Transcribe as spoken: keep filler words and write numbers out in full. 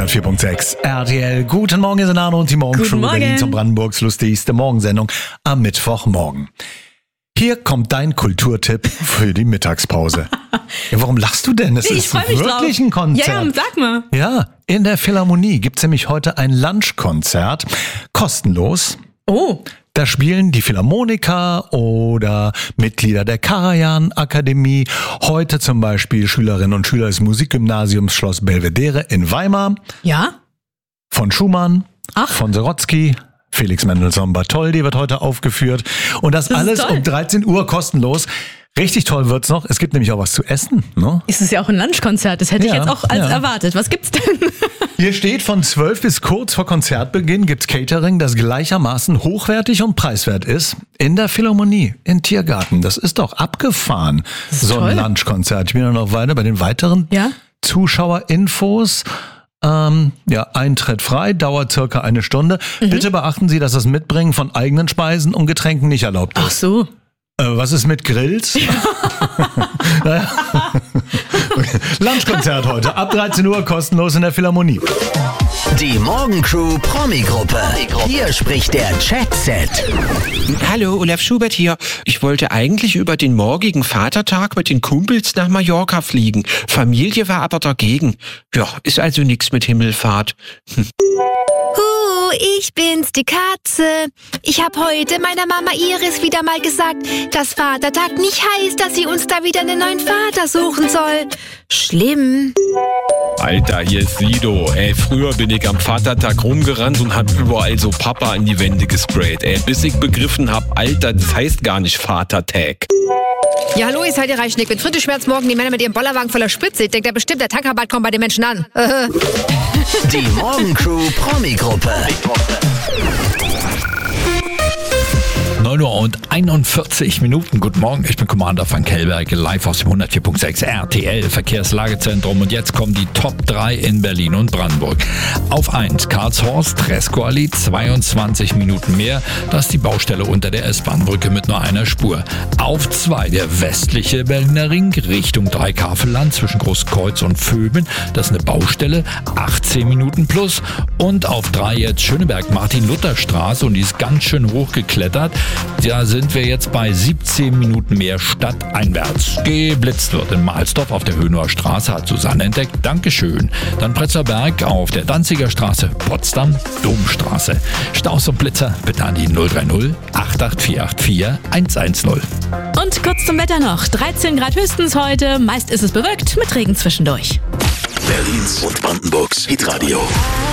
hundertvier Komma sechs R T L. Guten Morgen, ihr sind Arno und die Morgenshow Berlin zum Brandenburgs lustigste Morgensendung am Mittwochmorgen. Hier kommt dein Kulturtipp für die Mittagspause. Ja, warum lachst du denn? Es nee, ist ich wirklich drauf. ein Konzert. Ja, ja, sag mal. Ja, in der Philharmonie gibt's nämlich heute ein Lunchkonzert. Kostenlos. Oh. Da spielen die Philharmoniker oder Mitglieder der Karajan-Akademie. Heute zum Beispiel Schülerinnen und Schüler des Musikgymnasiums Schloss Belvedere in Weimar. Ja? Von Schumann, Ach. von Serotsky, Felix Mendelssohn Bartholdy wird heute aufgeführt. Und das, Das ist alles toll. um dreizehn Uhr kostenlos. Richtig toll wird's noch. Es gibt nämlich auch was zu essen. Ne? Ist es ja auch ein Lunchkonzert. Das hätte Ja, ich jetzt auch als ja. erwartet. Was gibt's denn? Hier steht, von zwölf bis kurz vor Konzertbeginn gibt's Catering, das gleichermaßen hochwertig und preiswert ist. In der Philharmonie, in Tiergarten. Das ist doch abgefahren, Das ist so ein toll. Lunchkonzert. Ich bin ja noch weiter bei den weiteren Ja? Zuschauerinfos. Ähm, ja, Eintritt frei, dauert circa eine Stunde. Mhm. Bitte beachten Sie, dass das Mitbringen von eigenen Speisen und Getränken nicht erlaubt Ach ist. so. Äh, was ist mit Grills? Naja. Okay. Lunchkonzert heute, ab dreizehn Uhr, kostenlos in der Philharmonie. Die Morgencrew Promi-Gruppe. Hier spricht der Chat-Set. Hallo, Olaf Schubert hier. Ich wollte eigentlich über den morgigen Vatertag mit den Kumpels nach Mallorca fliegen. Familie war aber dagegen. Ja, ist also nichts mit Himmelfahrt. Hm. Huh, ich bin's, die Katze. Ich hab heute meiner Mama Iris wieder mal gesagt, dass Vatertag nicht heißt, dass sie uns da wieder einen neuen Vater suchen soll. Schlimm. Alter, hier ist Sido. Ey, früher bin ich am Vatertag rumgerannt und hab überall so Papa an die Wände gesprayt. Ey, bis ich begriffen hab, Alter, das heißt gar nicht Vatertag. Ja, hallo, ihr seid ihr Reichnick. Wenn Fritte schmerzt morgen die Männer mit ihrem Bollerwagen voller Spritze, denkt er bestimmt, der Tankerbad kommt bei den Menschen an. Die Morgencrew Promi-Gruppe. neun Uhr und einundvierzig Minuten. Guten Morgen, ich bin Commander Frank Hellberg, live aus dem hundertvier Komma sechs R T L Verkehrslagezentrum. Und jetzt kommen die Top drei in Berlin und Brandenburg. Auf eins Karlshorst, Tresco-Allee, zweiundzwanzig Minuten mehr. Das ist die Baustelle unter der S-Bahn-Brücke mit nur einer Spur. Auf zwei der westliche Berliner Ring, Richtung Dreikafelland zwischen Großkreuz und Vöben. Das ist eine Baustelle, achtzehn Minuten plus. Und auf drei jetzt Schöneberg-Martin-Luther-Straße, und die ist ganz schön hochgeklettert. Da sind wir jetzt bei siebzehn Minuten mehr stadteinwärts. Geblitzt wird in Mahlsdorf auf der Höhenauer Straße, hat Susanne entdeckt. Dankeschön. Dann Prenzlauer auf der Danziger Straße, Potsdam, Domstraße. Staus und Blitzer bitte an die null drei null acht acht vier acht vier eins eins null. Und kurz zum Wetter noch. dreizehn Grad höchstens heute. Meist ist es bewölkt mit Regen zwischendurch. Berlins und Brandenburgs Hitradio.